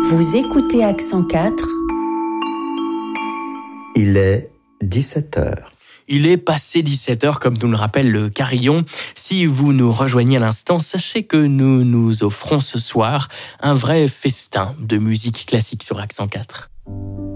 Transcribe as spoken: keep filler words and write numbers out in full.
Vous écoutez Accent quatre. Il est dix-sept heures. Il est passé dix-sept heures, comme nous le rappelle le carillon. Si vous nous rejoignez à l'instant, sachez que nous nous offrons ce soir un vrai festin de musique classique sur Accent quatre.